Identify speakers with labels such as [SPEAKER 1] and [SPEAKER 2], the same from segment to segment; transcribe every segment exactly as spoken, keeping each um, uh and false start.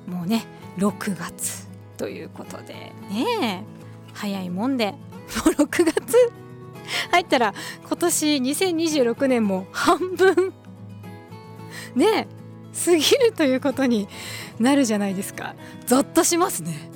[SPEAKER 1] もうねろくがつということでね、早いもんでもうろくがつ入ったら今年にせんにじゅうろくねんも半分ね過ぎるということになるじゃないですか。ゾッとしますね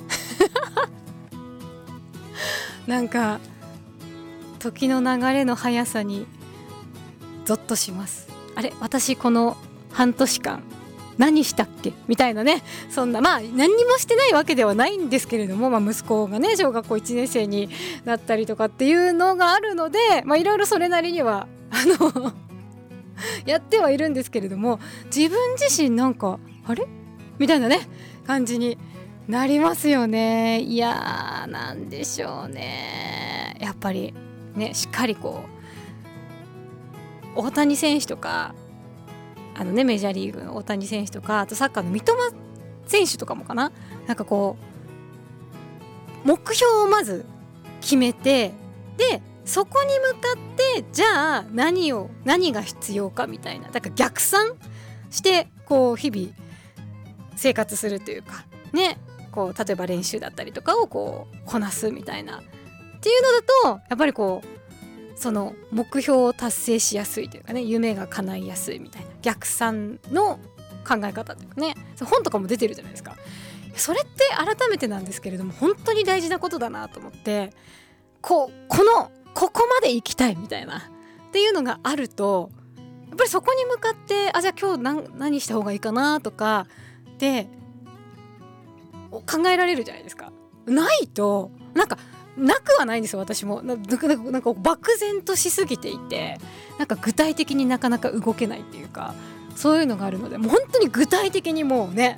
[SPEAKER 1] なんか時の流れの速さにゾッとします。あれ、私この半年間何したっけみたいなね、そんなまあ何にもしてないわけではないんですけれども、まあ、息子がね小学校いちねん生になったりとかっていうのがあるので、まあいろいろそれなりにはあのやってはいるんですけれども、自分自身なんかあれみたいなね感じになりますよね。いやーなんでしょうね、やっぱりねしっかりこう大谷選手とかあのねメジャーリーグの大谷選手とか、あとサッカーの三笘選手とかもかな、なんかこう目標をまず決めて、でそこに向かってじゃあ何を何が必要かみたいな、だから逆算してこう日々生活するというかね、こう例えば練習だったりとかをこうこなすみたいなっていうのだと、やっぱりこうその目標を達成しやすいというかね、夢が叶いやすいみたいな逆算の考え方というかね、本とかも出てるじゃないですか。それって改めてなんですけれども本当に大事なことだなと思って、こうこのここまで行きたいみたいなっていうのがあると、やっぱりそこに向かってあじゃあ今日 何, 何した方がいいかなとかで考えられるじゃないですか。ないとなんかなくはないんですよ。私もななんか漠然としすぎていて、なんか具体的になかなか動けないっていうか、そういうのがあるので、もう本当に具体的にもうね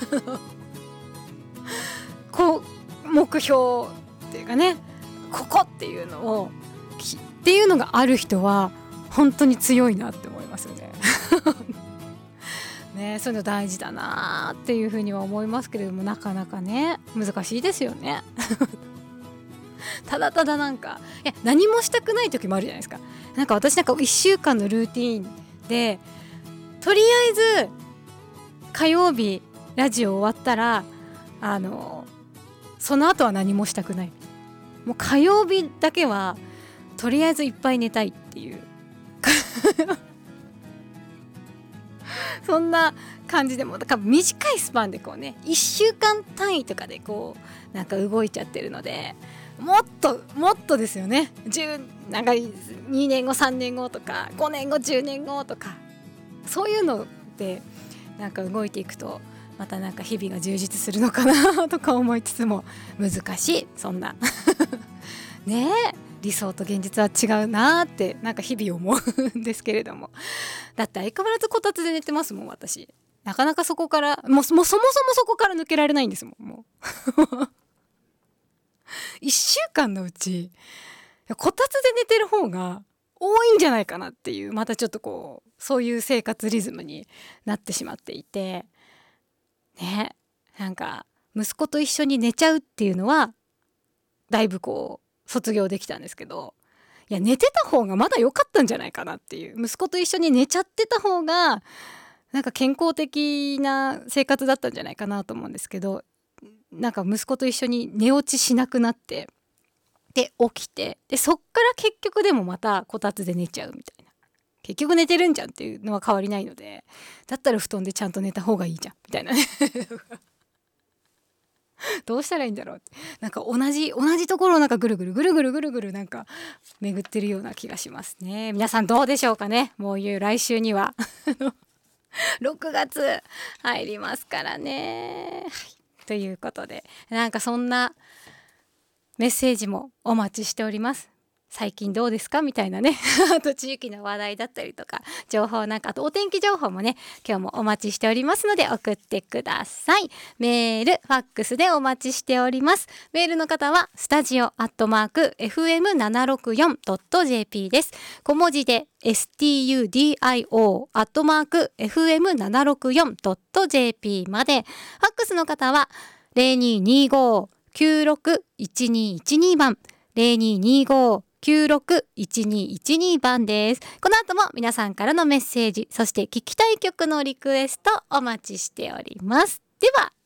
[SPEAKER 1] こう目標っていうかね、ここっていうのをっていうのがある人は本当に強いなって思いますよねね、そういうの大事だなっていうふうには思いますけれども、なかなかね難しいですよねただただなんかいや何もしたくない時もあるじゃないですか。なんか私なんかいっしゅうかんのルーティーンでとりあえず火曜日ラジオ終わったらあのその後は何もしたくない、もう火曜日だけはとりあえずいっぱい寝たいっていうそんな感じでもだから短いスパンでこうねいっしゅうかん単位とかでこうなんか動いちゃってるので、もっともっとですよね。じゅうなんかにねんごさんねんごとかごねんごじゅうねんごとかそういうのでなんか動いていくとまたなんか日々が充実するのかなとか思いつつも難しい、そんなねえ理想と現実は違うなってなんか日々思うんですけれども、だって相変わらずこたつで寝てますもん私。なかなかそこからもう、もうそもそもそこから抜けられないんですもん。もういっしゅうかんのうちこたつで寝てる方が多いんじゃないかなっていう、またちょっとこうそういう生活リズムになってしまっていてね、なんか息子と一緒に寝ちゃうっていうのはだいぶこう卒業できたんですけど、いや寝てた方がまだ良かったんじゃないかなっていう、息子と一緒に寝ちゃってた方がなんか健康的な生活だったんじゃないかなと思うんですけど、なんか息子と一緒に寝落ちしなくなってで起きて、でそっから結局でもまたこたつで寝ちゃうみたいな、結局寝てるんじゃんっていうのは変わりないので、だったら布団でちゃんと寝た方がいいじゃんみたいなねどうしたらいいんだろうって、なんか同じ同じところをなんかぐるぐるぐるぐるぐるぐるなんか巡ってるような気がしますね。皆さんどうでしょうかね。もういう来週にはろくがつ入りますからね、はい、ということでなんかそんなメッセージもお待ちしております。最近どうですかみたいなねあと地域の話題だったりとか情報なんか、あとお天気情報もね今日もお待ちしておりますので送ってください。メールファックスでお待ちしております。メールの方はスタジオアットマーク エフエムななろくよんドットジェーピー です。小文字で エスティーユーディーアイオー アットマーク エフエムななろくよんドットジェーピー まで、ファックスの方はゼロにーにーごーきゅうろくいちにーいちにー番ゼロにーにーごーきゅうろくいちにーいちにー番です。この後も皆さんからのメッセージ、そして聞きたい曲のリクエストお待ちしております。では